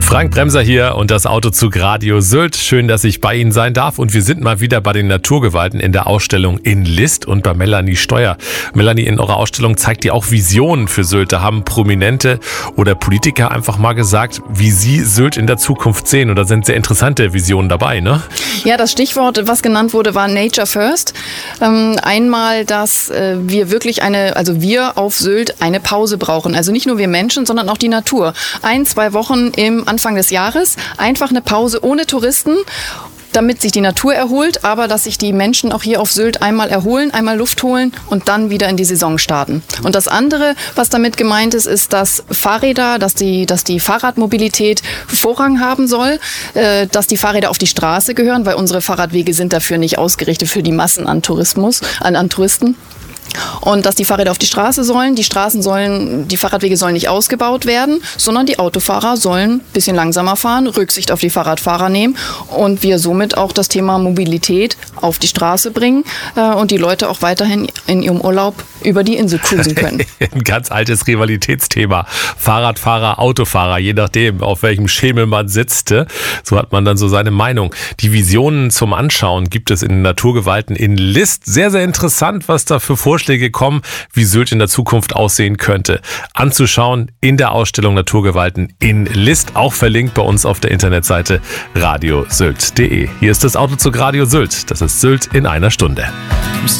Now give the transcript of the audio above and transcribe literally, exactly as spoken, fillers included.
Frank Bremser hier und das Autozug Radio Sylt. Schön, dass ich bei Ihnen sein darf. Und wir sind mal wieder bei den Naturgewalten in der Ausstellung in List und bei Melanie Steuer. Melanie, in eurer Ausstellung zeigt ihr auch Visionen für Sylt. Da haben Prominente oder Politiker einfach mal gesagt, wie sie Sylt in der Zukunft sehen. Und da sind sehr interessante Visionen dabei, ne? Ja, das Stichwort, was genannt wurde, war Nature First. Ähm, einmal, dass äh, wir wirklich eine, also wir auf Sylt eine Pause brauchen. Also nicht nur wir Menschen, sondern auch die Natur. Ein, zwei Wochen im Anfang des Jahres, einfach eine Pause ohne Touristen, damit sich die Natur erholt, aber dass sich die Menschen auch hier auf Sylt einmal erholen, einmal Luft holen und dann wieder in die Saison starten. Und das andere, was damit gemeint ist, ist, dass Fahrräder, dass die, dass die Fahrradmobilität Vorrang haben soll, äh, dass die Fahrräder auf die Straße gehören, weil unsere Fahrradwege sind dafür nicht ausgerichtet für die Massen an Tourismus, an, an Touristen. Und dass die Fahrräder auf die Straße sollen, die Straßen sollen, die Fahrradwege sollen nicht ausgebaut werden, sondern die Autofahrer sollen ein bisschen langsamer fahren, Rücksicht auf die Fahrradfahrer nehmen und wir somit auch das Thema Mobilität auf die Straße bringen äh, und die Leute auch weiterhin in ihrem Urlaub über die Insel cruisen können. Ein ganz altes Rivalitätsthema. Fahrradfahrer, Autofahrer, je nachdem, auf welchem Schemel man sitzt. So hat man dann so seine Meinung. Die Visionen zum Anschauen gibt es in den Naturgewalten in List. Sehr, sehr interessant, was da für Vorschläge kommen, wie Sylt in der Zukunft aussehen könnte. Anzuschauen in der Ausstellung Naturgewalten in List, auch verlinkt bei uns auf der Internetseite radio sylt punkt de. Hier ist das Autozug Radio Sylt. Das ist Sylt in einer Stunde.